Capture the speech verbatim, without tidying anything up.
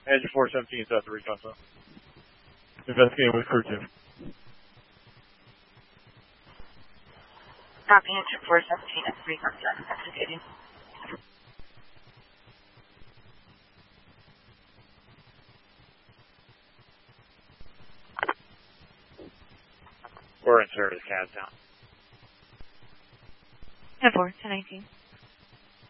Engine four seventeen, south of recon zone. Investigating with crew two. Copy, engine four seventeen at recon zone. Investigating. We're in service, Cab down. ten four, ten nineteen.